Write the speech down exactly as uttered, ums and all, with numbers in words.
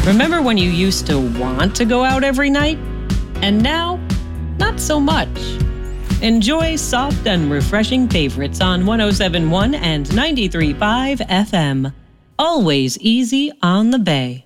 Remember when you used to want to go out every night? And now, not so much. Enjoy soft and refreshing favorites on one oh seven point one and ninety-three point five F M. Always easy on the Bay.